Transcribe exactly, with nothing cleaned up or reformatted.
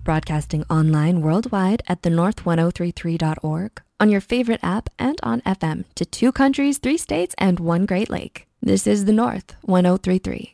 broadcasting online worldwide at the north ten thirty-three dot org, on your favorite app, and on F M to two countries, three states, and one Great Lake. This is the North ten thirty-three.